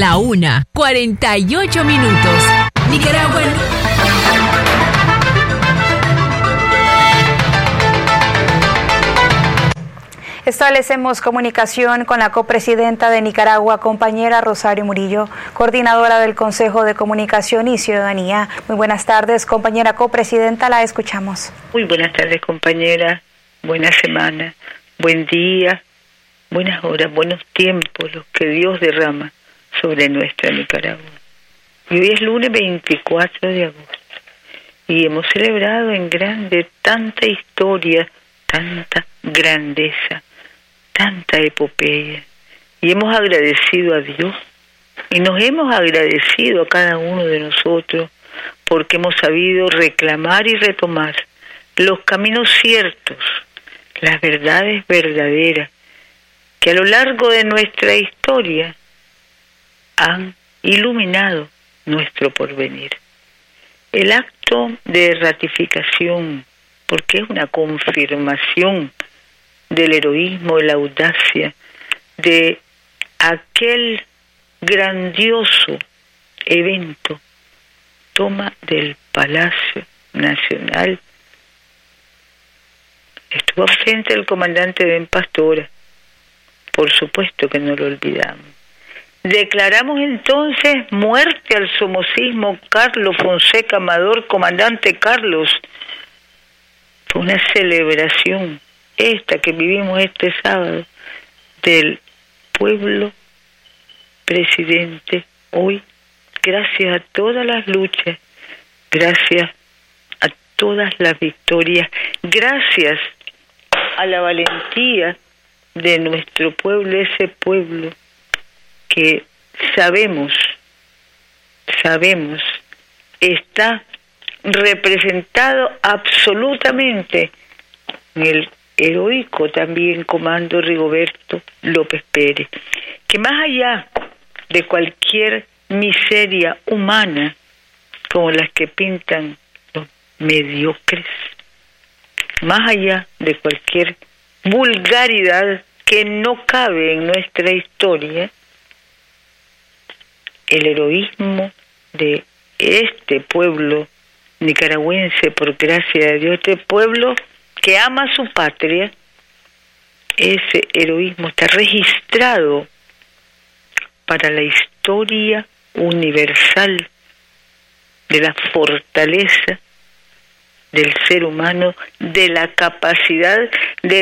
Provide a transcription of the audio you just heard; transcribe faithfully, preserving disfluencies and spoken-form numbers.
la una, cuarenta y ocho minutos. Nicaragua. Establecemos comunicación con la copresidenta de Nicaragua, compañera Rosario Murillo, coordinadora del Consejo de Comunicación y Ciudadanía. Muy buenas tardes, compañera copresidenta, la escuchamos. Muy buenas tardes, compañera. Buena semana, buen día, buenas horas, buenos tiempos, los que Dios derrama sobre nuestra Nicaragua. Y hoy es lunes veinticuatro de agosto y hemos celebrado en grande tanta historia, tanta grandeza, tanta epopeya, y hemos agradecido a Dios y nos hemos agradecido a cada uno de nosotros porque hemos sabido reclamar y retomar los caminos ciertos, las verdades verdaderas que a lo largo de nuestra historia han iluminado nuestro porvenir. El acto de ratificación, porque es una confirmación del heroísmo, de la audacia, de aquel grandioso evento, toma del Palacio Nacional. Estuvo ausente el comandante Ben Pastora, por supuesto que no lo olvidamos. Declaramos entonces muerte al somocismo Carlos Fonseca Amador, comandante Carlos. Fue una celebración, esta que vivimos este sábado, del pueblo presidente hoy, gracias a todas las luchas, gracias a todas las victorias, gracias a la valentía de nuestro pueblo, ese pueblo que sabemos, sabemos, está representado absolutamente en el heroico también comando Rigoberto López Pérez, que más allá de cualquier miseria humana como las que pintan los mediocres, más allá de cualquier vulgaridad que no cabe en nuestra historia, el heroísmo de este pueblo nicaragüense, por gracia de Dios, este pueblo que ama su patria, ese heroísmo está registrado para la historia universal de la fortaleza del ser humano, de la capacidad de